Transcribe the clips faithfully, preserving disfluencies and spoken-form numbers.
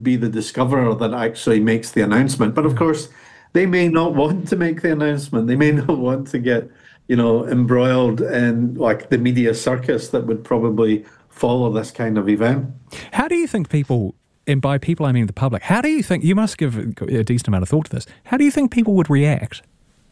be the discoverer that actually makes the announcement. But of course, they may not want to make the announcement. They may not want to get, you know, embroiled in like the media circus that would probably follow this kind of event. How do you think people, and by people I mean the public, how do you think, you must give a decent amount of thought to this, how do you think people would react?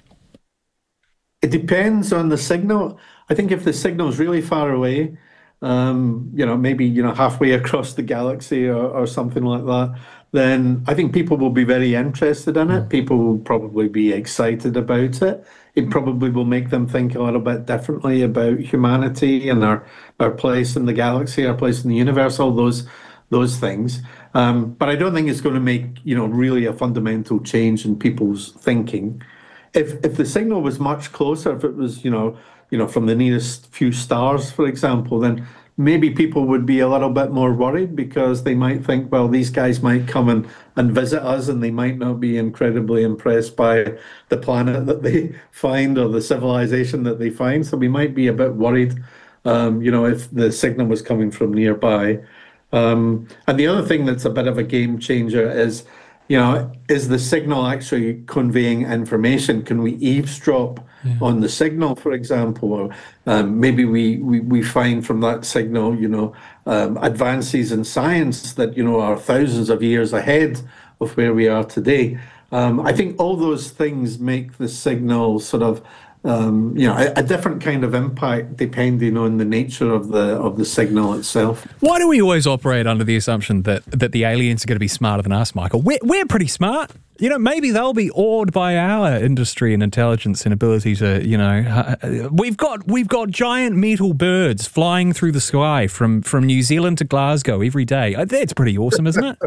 It depends on the signal. I think if the signal is really far away, um, you know, maybe, you know, halfway across the galaxy or, or something like that, then I think people will be very interested in it. People will probably be excited about it. It probably will make them think a little bit differently about humanity and our, our place in the galaxy, our place in the universe, all those those things. Um, but I don't think it's going to make, you know, really a fundamental change in people's thinking. If if the signal was much closer, if it was, you know, you know, from the nearest few stars, for example, then maybe people would be a little bit more worried because they might think, well, these guys might come and, and visit us and they might not be incredibly impressed by the planet that they find or the civilization that they find. So we might be a bit worried, um, you know, if the signal was coming from nearby. Um, and the other thing that's a bit of a game changer is, you know, is the signal actually conveying information? Can we eavesdrop yeah. on the signal, for example? Or um, maybe we, we, we find from that signal, you know, um, advances in science that, you know, are thousands of years ahead of where we are today. Um, I think all those things make the signal sort of, um, you know, a, a different kind of impact depending on the nature of the of the signal itself. Why do we always operate under the assumption that that the aliens are going to be smarter than us, Michael? We're we're pretty smart. You know, maybe they'll be awed by our industry and intelligence and ability to, you know, we've got we've got giant metal birds flying through the sky from from New Zealand to Glasgow every day. That's pretty awesome, isn't it?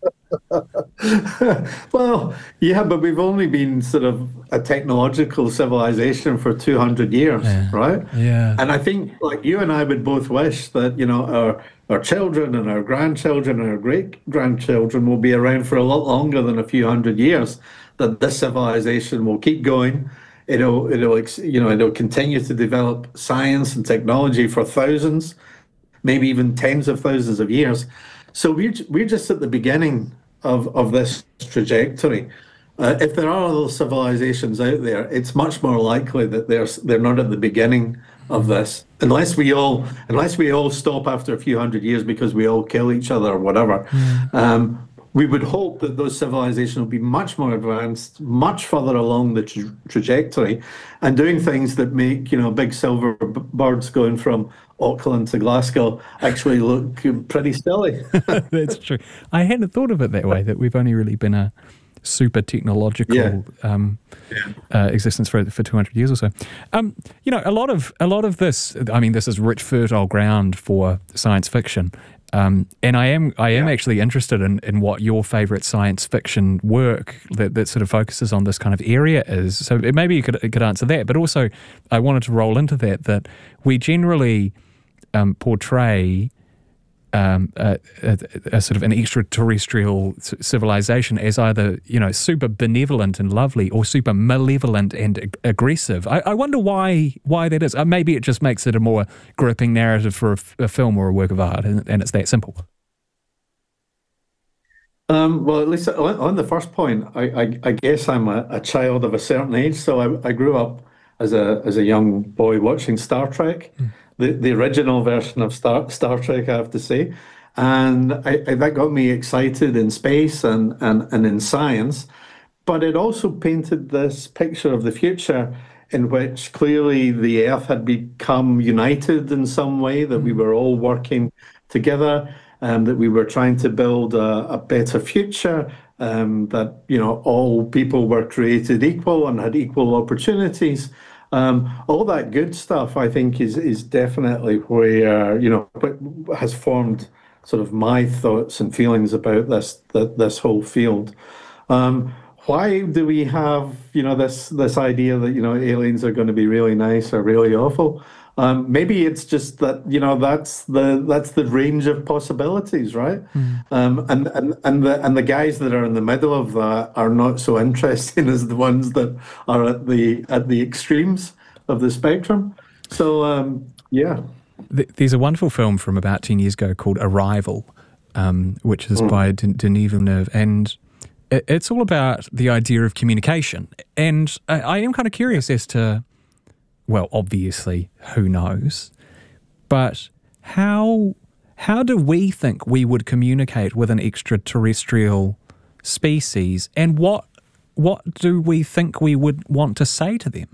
Well, yeah, but we've only been sort of a technological civilization for two hundred years, yeah. right? Yeah. And I think, like, you and I would both wish that, you know, our our children and our grandchildren and our great-grandchildren will be around for a lot longer than a few hundred years, that this civilization will keep going. It'll, it'll, you know, it'll continue to develop science and technology for thousands, maybe even tens of thousands of years. So we're, we're just at the beginning of, of this trajectory. Uh, if there are other civilizations out there, it's much more likely that they're they're not at the beginning of this, unless we all unless we all stop after a few hundred years because we all kill each other or whatever. Mm. Um, we would hope that those civilizations will be much more advanced, much further along the tra trajectory, and doing things that make, you know, big silver b birds going from Auckland to Glasgow actually look pretty silly. That's true. I hadn't thought of it that way, that we've only really been a super technological yeah. Um, yeah. Uh, existence for for two hundred years or so. Um, you know, a lot of a lot of this. I mean, this is rich, fertile ground for science fiction, um, and I am I am yeah. actually interested in in what your favourite science fiction work that that sort of focuses on this kind of area is. So maybe you could could answer that, but also I wanted to roll into that that we generally um, portray. Um, a, a, a sort of an extraterrestrial civilization as either, you know, super benevolent and lovely or super malevolent and ag aggressive. I, I wonder why why that is. Uh, maybe it just makes it a more gripping narrative for a, a film or a work of art, and, and it's that simple. Um, well, at least on, on the first point, I, I, I guess I'm a, a child of a certain age, so I, I grew up as a as a young boy watching Star Trek. Mm. The, the original version of Star, Star Trek, I have to say. And I, I, that got me excited in space and, and, and in science. But it also painted this picture of the future in which clearly the Earth had become united in some way, that we were all working together, and that we were trying to build a, a better future, um, that, you know, all people were created equal and had equal opportunities. Um, all that good stuff, I think, is is definitely where, you know, has formed sort of my thoughts and feelings about this that this whole field. Um, why do we have, you know, this this idea that, you know, aliens are going to be really nice or really awful? Um, maybe it's just that, you know, that's the that's the range of possibilities, right? Mm. Um, and and and the and the guys that are in the middle of that are not so interesting as the ones that are at the at the extremes of the spectrum. So um, yeah, there's a wonderful film from about ten years ago called Arrival, um, which is mm. by D- Denis Villeneuve, and it, it's all about the idea of communication. And I, I am kind of curious as to, well, obviously, who knows, but how how do we think we would communicate with an extraterrestrial species, and what what do we think we would want to say to them?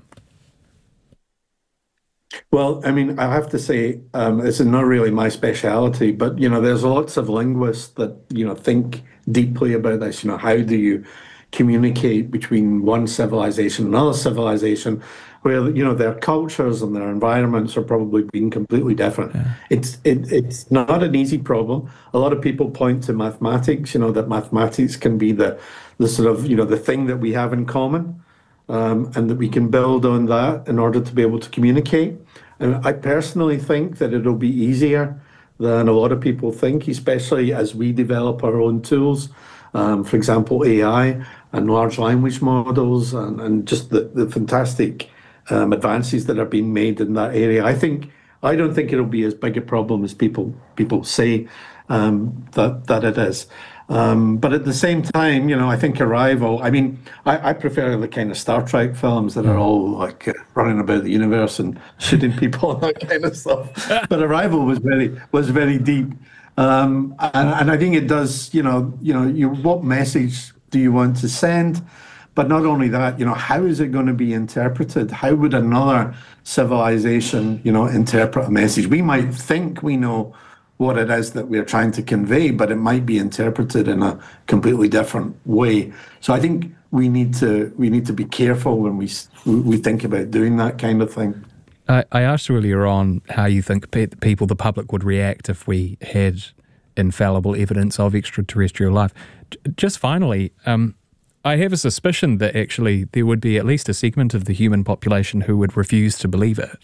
Well, I mean, I have to say, um, this is not really my speciality, but, you know, there's lots of linguists that, you know, think deeply about this. You know, how do you communicate between one civilization and another civilization where, you know, their cultures and their environments are probably being completely different. Yeah. It's it, it's not an easy problem. A lot of people point to mathematics, you know, that mathematics can be the, the sort of, you know, the thing that we have in common. Um, and that we can build on that in order to be able to communicate. And I personally think that it'll be easier than a lot of people think, especially as we develop our own tools. Um, for example, A I and large language models and, and just the, the fantastic um, advances that are being made in that area. I think I don't think it'll be as big a problem as people people say um, that that it is. Um, but at the same time, you know, I think Arrival, I mean, I, I prefer the kind of Star Trek films that are all like uh, running about the universe and shooting people and that kind of stuff. But Arrival was very was very deep. Um, and, and I think it does, you know, you know, you what message do you want to send? But not only that, you know, how is it going to be interpreted? How would another civilization, you know, interpret a message? We might think we know what it is that we're trying to convey, but it might be interpreted in a completely different way. So I think we need to we need to be careful when we we think about doing that kind of thing. I, I asked earlier on how you think pe- people, the public, would react if we had infallible evidence of extraterrestrial life. J- just finally, um, I have a suspicion that actually there would be at least a segment of the human population who would refuse to believe it.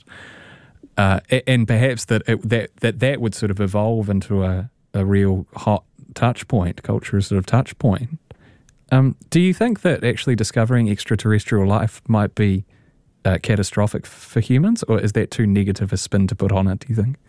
Uh, and perhaps that, it, that that that would sort of evolve into a, a real hot touch point, cultural sort of touch point. Um, do you think that actually discovering extraterrestrial life might be uh, catastrophic for humans, or is that too negative a spin to put on it, do you think?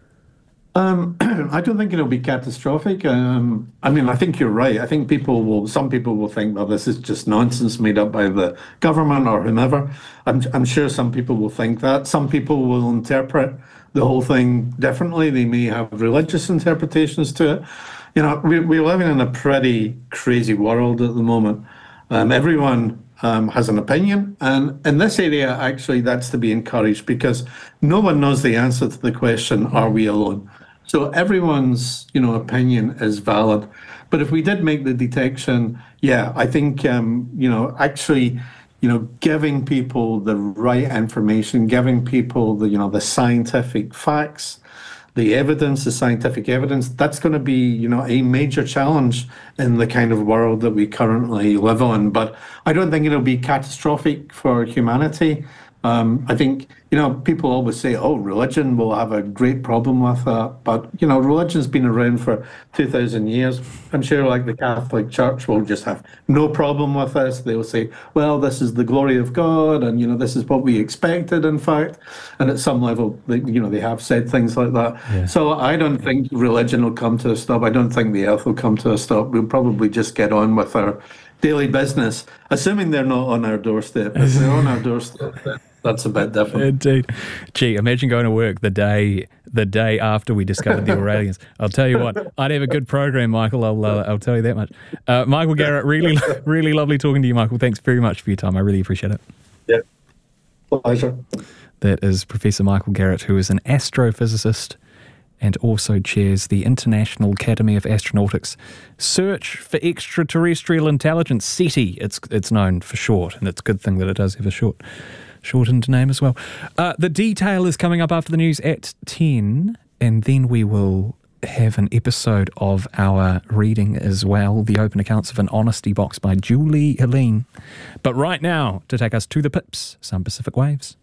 Um, I don't think it'll be catastrophic. Um, I mean, I think you're right. I think people will, some people will think, well, this is just nonsense made up by the government or whomever. I'm, I'm sure some people will think that. Some people will interpret the whole thing differently. They may have religious interpretations to it. You know, we, we're living in a pretty crazy world at the moment. Um, everyone um, has an opinion. And in this area, actually, that's to be encouraged because no one knows the answer to the question, are we alone? So everyone's, you know, opinion is valid. But if we did make the detection, yeah, I think, um, you know, actually, you know, giving people the right information, giving people the, you know, the scientific facts, the evidence, the scientific evidence, that's going to be, you know, a major challenge in the kind of world that we currently live on. But I don't think it'll be catastrophic for humanity. Um, I think, you know, people always say, oh, religion will have a great problem with that. But, you know, religion's been around for two thousand years. I'm sure, like, the Catholic Church will just have no problem with this. They'll say, well, this is the glory of God, and, you know, this is what we expected, in fact. And at some level, they, you know, they have said things like that. Yeah. So I don't think religion will come to a stop. I don't think the earth will come to a stop. We'll probably just get on with our daily business, assuming they're not on our doorstep. If they're on our doorstep, then that's a bit different. Indeed. Gee, imagine going to work the day the day after we discovered the Aurelians. I'll tell you what, I'd have a good program, Michael. I'll uh, I'll tell you that much. Uh, Michael Garrett, really, really lovely talking to you, Michael. Thanks very much for your time. I really appreciate it. Yeah, pleasure. That is Professor Michael Garrett, who is an astrophysicist and also chairs the International Academy of Astronautics Search for Extraterrestrial Intelligence, SETI, it's it's known for short, and it's a good thing that it does have a short, shortened name as well. Uh, the detail is coming up after the news at ten, and then we will have an episode of our reading as well, The Open Accounts of an Honesty Box by Julie Helene. But right now, to take us to the pips, some Pacific Waves.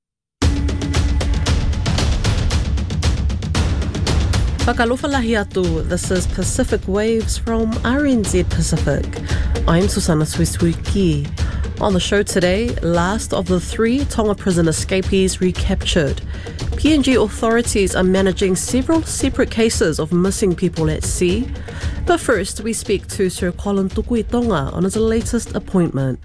Whakalofalahi atu, this is Pacific Waves from R N Z Pacific. I'm Susana Suisuiki. On the show today, last of the three Tonga prison escapees recaptured. P N G authorities are managing several separate cases of missing people at sea. But first, we speak to Sir Colin Tukuitonga on his latest appointment.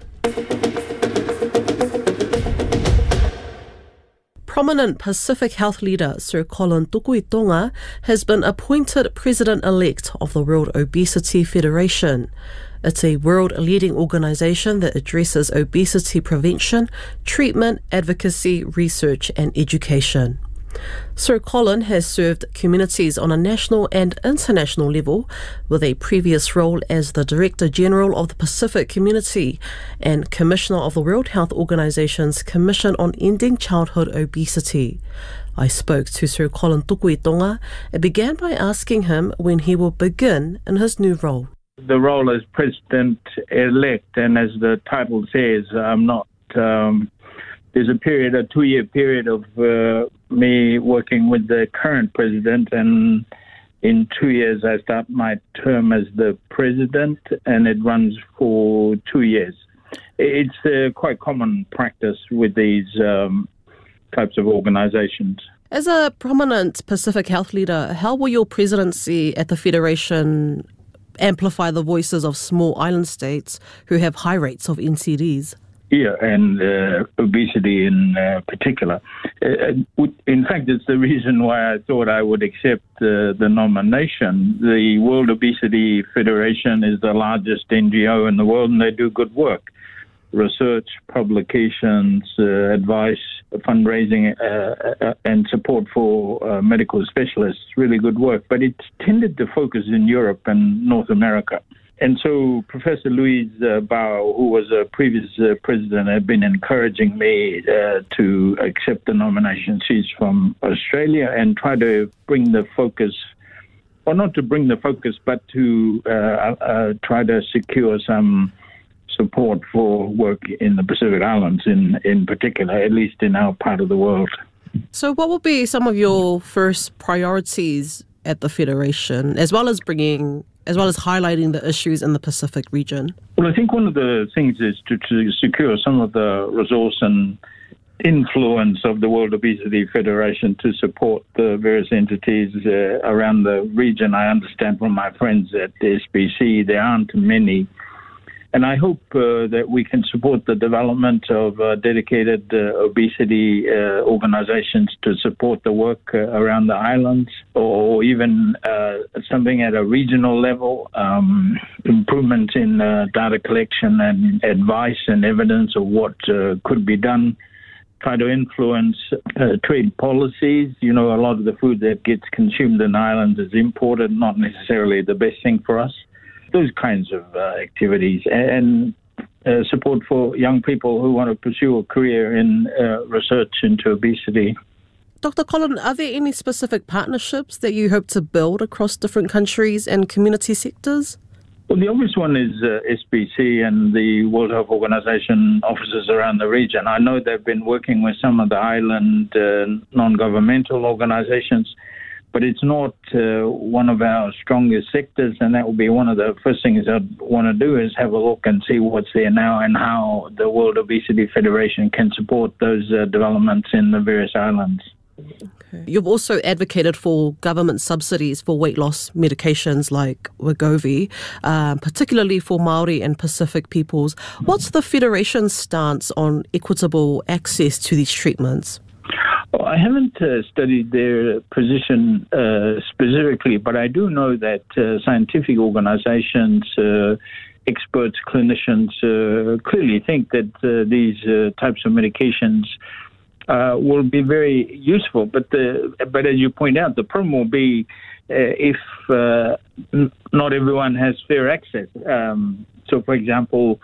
Prominent Pacific Health leader Sir Colin Tukuitonga has been appointed president-elect of the World Obesity Federation. It's a world-leading organisation that addresses obesity prevention, treatment, advocacy, research and education. Sir Colin has served communities on a national and international level, with a previous role as the Director General of the Pacific Community and Commissioner of the World Health Organization's Commission on Ending Childhood Obesity. I spoke to Sir Colin Tukuitonga and began by asking him when he will begin in his new role. The role as President-elect, and as the title says, I'm not... Um, there's a period, a two-year period of uh, me working with the current president, and in two years I start my term as the president, and it runs for two years. It's uh, quite common practice with these um, types of organizations. As a prominent Pacific Health leader, how will your presidency at the Federation amplify the voices of small island states who have high rates of N C Ds? Yeah, and uh, obesity in uh, particular. Uh, in fact, it's the reason why I thought I would accept uh, the nomination. The World Obesity Federation is the largest N G O in the world, and they do good work. Research, publications, uh, advice, fundraising, uh, uh, and support for uh, medical specialists, really good work. But it's tended to focus in Europe and North America. And so Professor Louise uh, Bao, who was a previous uh, president, had been encouraging me uh, to accept the nomination. She's from Australia, and try to bring the focus, or not to bring the focus, but to uh, uh, try to secure some support for work in the Pacific Islands in, in particular, at least in our part of the world. So what will be some of your first priorities at the Federation, as well as bringing, as well as highlighting the issues in the Pacific region? Well, I think one of the things is to, to secure some of the resource and influence of the World Obesity Federation to support the various entities uh, around the region. I understand from my friends at the S B C there aren't many. And I hope uh, that we can support the development of uh, dedicated uh, obesity uh, organizations to support the work uh, around the islands, or even uh, something at a regional level, um, improvement in uh, data collection and advice and evidence of what uh, could be done. Try to influence uh, trade policies. You know, a lot of the food that gets consumed in the islands is imported, not necessarily the best thing for us. Those kinds of uh, activities, and uh, support for young people who want to pursue a career in uh, research into obesity. Doctor Colin, are there any specific partnerships that you hope to build across different countries and community sectors? Well, the obvious one is uh, S B C and the World Health Organization offices around the region. I know they've been working with some of the island uh, non-governmental organizations, but it's not uh, one of our strongest sectors, and that will be one of the first things I'd want to do is have a look and see what's there now and how the World Obesity Federation can support those uh, developments in the various islands. Okay. You've also advocated for government subsidies for weight loss medications like Wegovy, um, particularly for Māori and Pacific peoples. What's the Federation's stance on equitable access to these treatments? Well, I haven't uh, studied their position uh, specifically, but I do know that uh, scientific organizations, uh, experts, clinicians uh, clearly think that uh, these uh, types of medications uh, will be very useful. But the, but as you point out, the problem will be uh, if uh, n- not everyone has fair access. Um, so, for example,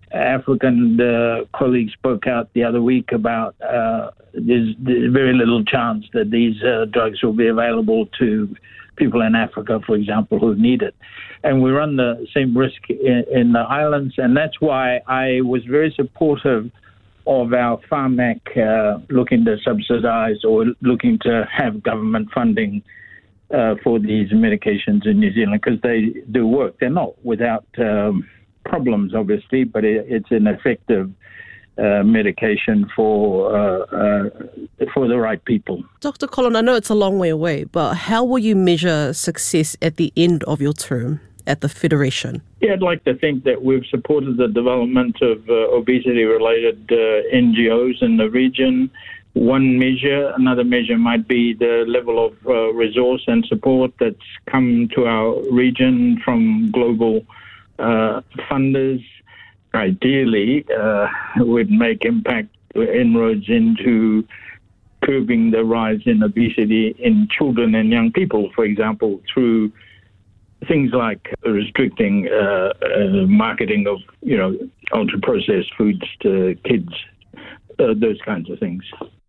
African uh, colleagues spoke out the other week about uh, there's, there's very little chance that these uh, drugs will be available to people in Africa, for example, who need it. And we run the same risk in, in the islands, and that's why I was very supportive of our Pharmac uh, looking to subsidize or looking to have government funding uh, for these medications in New Zealand, because they do work. They're not without um, problems, obviously, but it, it's an effective uh, medication for uh, uh, for the right people. Doctor Colin, I know it's a long way away, but how will you measure success at the end of your term at the Federation? Yeah, I'd like to think that we've supported the development of uh, obesity-related uh, N G Os in the region. One measure. Another measure might be the level of uh, resource and support that's come to our region from global uh, funders. Ideally, uh, would make impact inroads into curbing the rise in obesity in children and young people, for example, through things like restricting uh, uh, marketing of, you know, ultra-processed foods to kids, uh, those kinds of things.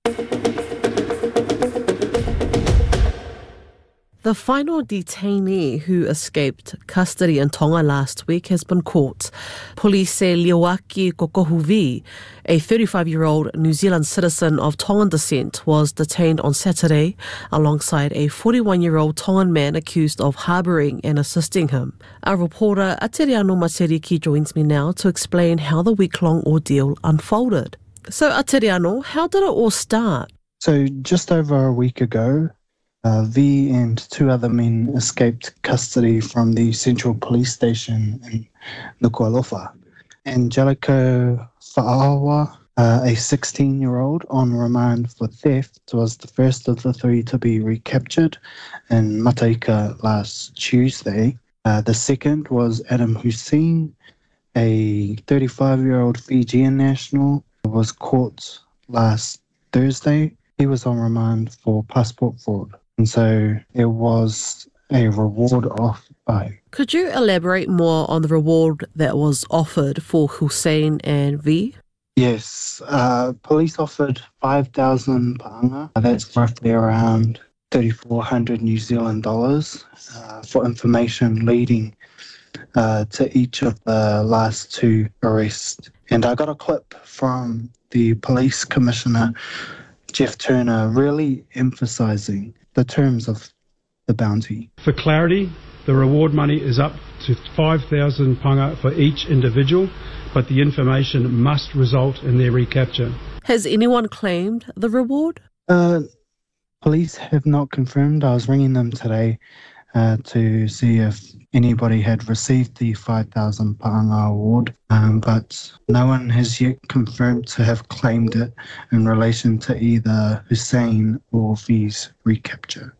The final detainee who escaped custody in Tonga last week has been caught. Police Leoaki Kokohuvi, a thirty-five-year-old New Zealand citizen of Tongan descent, was detained on Saturday alongside a forty-one-year-old Tongan man accused of harbouring and assisting him. Our reporter Ateriano Materiki joins me now to explain how the week-long ordeal unfolded. So Ateriano, how did it all start? So just over a week ago, Uh, V and two other men escaped custody from the Central Police Station in Nuku'alofa. Angelico Fa'awa, uh, a sixteen-year-old on remand for theft, was the first of the three to be recaptured in Mataika last Tuesday. Uh, the second was Adam Hussein, a thirty-five-year-old Fijian national, was caught last Thursday. He was on remand for passport fraud. And so there was a reward offered by. Could you elaborate more on the reward that was offered for Hussein and V? Yes, uh, police offered five thousand paanga. That's roughly around thirty-four hundred New Zealand dollars uh, for information leading uh, to each of the last two arrests. And I got a clip from the police commissioner, Jeff Turner, really emphasising the terms of the bounty. For clarity, the reward money is up to five thousand paanga for each individual, but the information must result in their recapture. Has anyone claimed the reward? Uh, police have not confirmed. I was ringing them today uh, to see if anybody had received the five thousand paanga award, um, but no one has yet confirmed to have claimed it in relation to either Hussein or V's recapture.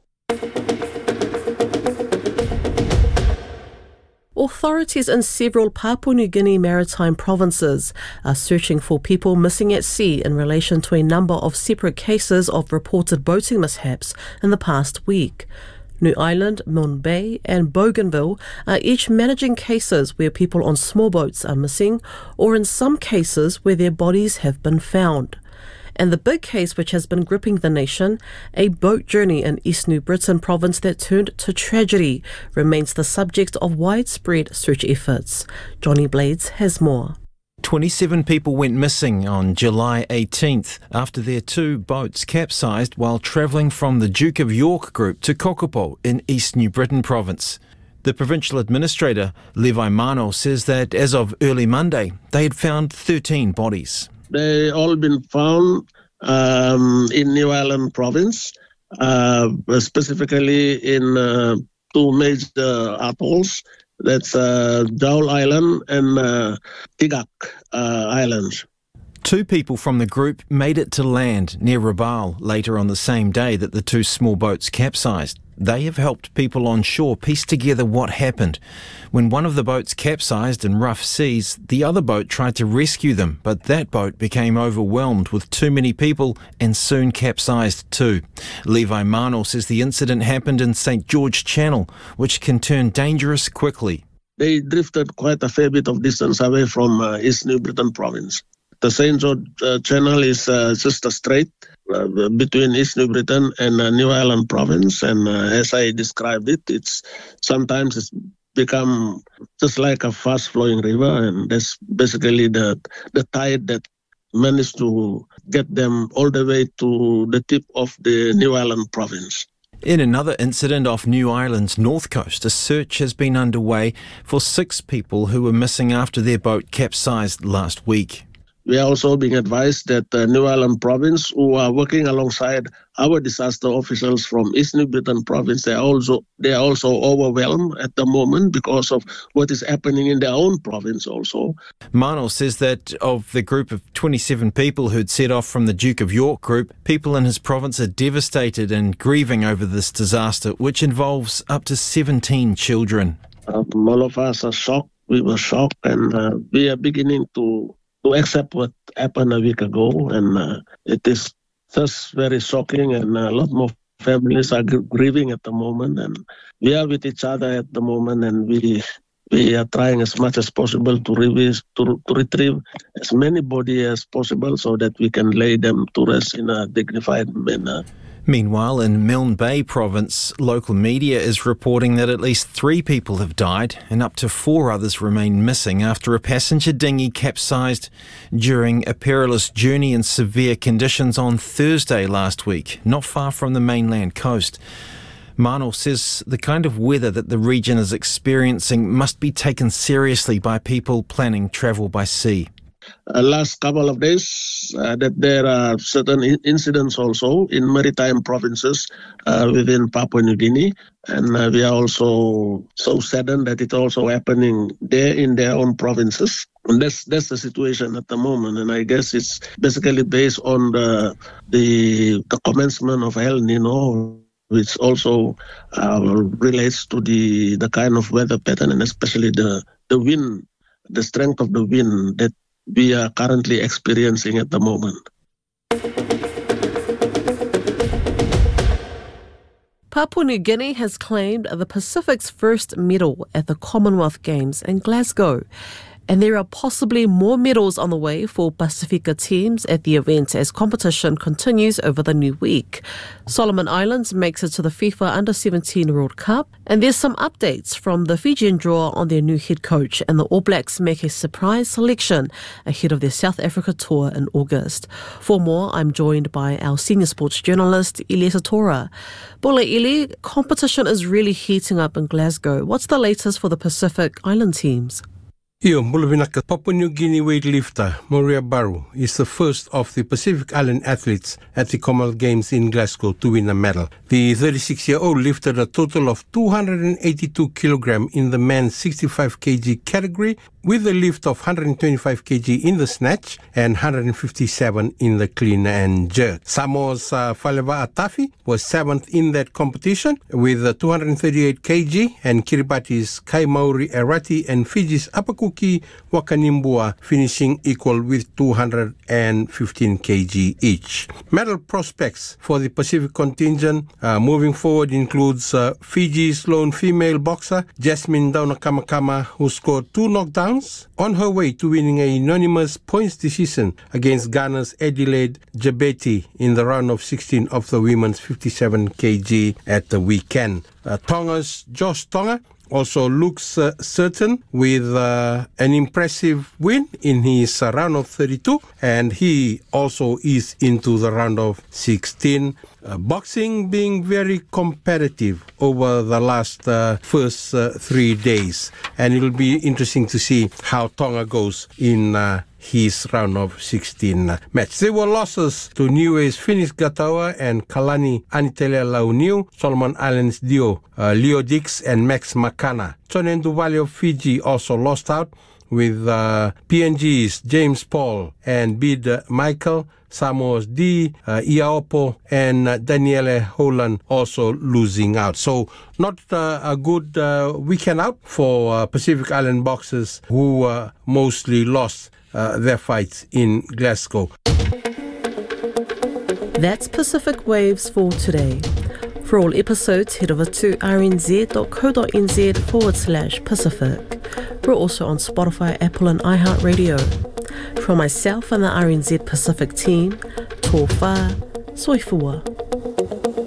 Authorities in several Papua New Guinea maritime provinces are searching for people missing at sea in relation to a number of separate cases of reported boating mishaps in the past week. New Island, Milne Bay and Bougainville are each managing cases where people on small boats are missing, or in some cases where their bodies have been found. And the big case which has been gripping the nation, a boat journey in East New Britain province that turned to tragedy, remains the subject of widespread search efforts. Johnny Blades has more. twenty-seven people went missing on July eighteenth after their two boats capsized while travelling from the Duke of York group to Kokopo in East New Britain province. The provincial administrator, Levi Mano, says that as of early Monday, they had found thirteen bodies. They all been found um, in New Island province, uh, specifically in uh, two major atolls. That's uh, Jowl Island and uh, Tigak uh, Islands. Two people from the group made it to land near Rabaul later on the same day that the two small boats capsized. They have helped people on shore piece together what happened. When one of the boats capsized in rough seas, the other boat tried to rescue them, but that boat became overwhelmed with too many people and soon capsized too. Levi Mano says the incident happened in Saint George Channel, which can turn dangerous quickly. They drifted quite a fair bit of distance away from uh, East New Britain province. The Saint George uh, Channel is uh, just a strait uh, between East New Britain and uh, New Island province, and uh, as I described it, it's sometimes it's become just like a fast-flowing river, and that's basically the the tide that managed to get them all the way to the tip of the New Island province. In another incident off New Ireland's north coast, a search has been underway for six people who were missing after their boat capsized last week. we are also being advised that the New Ireland province, who are working alongside our disaster officials from East New Britain province, they are also they are also overwhelmed at the moment because of what is happening in their own province also. Mano says that of the group of twenty-seven people who'd set off from the Duke of York group, people in his province are devastated and grieving over this disaster, which involves up to seventeen children. Um, all of us are shocked. We were shocked, and uh, we are beginning to to accept what happened a week ago, and uh, it is just very shocking, and a lot more families are grieving at the moment, and we are with each other at the moment, and we we are trying as much as possible to, revive, to, to retrieve as many bodies as possible so that we can lay them to rest in a dignified manner. Meanwhile, in Milne Bay province, local media is reporting that at least three people have died and up to four others remain missing after a passenger dinghy capsized during a perilous journey in severe conditions on Thursday last week, not far from the mainland coast. Mano says the kind of weather that the region is experiencing must be taken seriously by people planning travel by sea. Uh, last couple of days uh, that there are certain in- incidents also in maritime provinces uh, within Papua New Guinea, and uh, we are also so saddened that it's also happening there in their own provinces. And that's that's the situation at the moment, and I guess it's basically based on the the, the commencement of El Nino, which also uh, relates to the the kind of weather pattern and especially the the wind, the strength of the wind that we are currently experiencing at the moment. Papua New Guinea has claimed the Pacific's first medal at the Commonwealth Games in Glasgow. And there are possibly more medals on the way for Pacifica teams at the event as competition continues over the new week. Solomon Islands makes it to the FIFA Under seventeen World Cup, and there's some updates from the Fijian draw on their new head coach, and the All Blacks make a surprise selection ahead of their South Africa tour in August. For more, I'm joined by our senior sports journalist, Iliesa Tora. Bola Ili, competition is really heating up in Glasgow. What's the latest for the Pacific Island teams? Io, Muluvinaka, Papua New Guinea weightlifter Moria Baru is the first of the Pacific Island athletes at the Commonwealth Games in Glasgow to win a medal. The thirty-six-year-old lifted a total of two hundred eighty-two kilograms in the men's sixty-five kilogram category, with a lift of one hundred twenty-five kilograms in the snatch and one hundred fifty-seven in the clean and jerk. Samoa's uh, Faleva Atafi was seventh in that competition with uh, two hundred thirty-eight kilograms, and Kiribati's Kaimauri Erati and Fiji's Apakuki Wakanimbua finishing equal with two hundred fifteen kilograms each. Medal prospects for the Pacific contingent uh, moving forward includes uh, Fiji's lone female boxer Jasmine Daunakamakama, who scored two knockdowns on her way to winning a unanimous points decision against Ghana's Adelaide Jabeti in the round of sixteen of the women's fifty-seven kilograms at the weekend. Uh, Tonga's Josh Tonga also looks uh, certain with uh, an impressive win in his uh, round of thirty-two, and he also is into the round of sixteen. Uh, boxing being very competitive over the last uh, first uh, three days, and it'll be interesting to see how Tonga goes in uh, his round of sixteen uh, match. There were losses to Niue's Finis Gatawa and Kalani Anitele Launiu, Solomon Islands Dio, uh, Leo Dix and Max Makana. Chonen Duvali of Fiji also lost out, with uh, P N G's James Paul and Bid uh, Michael, Samoa's D, uh, Iaopo, and uh, Daniele Holland also losing out. So not uh, a good uh, weekend out for uh, Pacific Island boxers who uh, mostly lost uh, their fights in Glasgow. That's Pacific Waves for today. For all episodes, head over to rnz.co.nz forward slash Pacific. We're also on Spotify, Apple and iHeartRadio. From myself and the R N Z Pacific team, tō whā, soifua.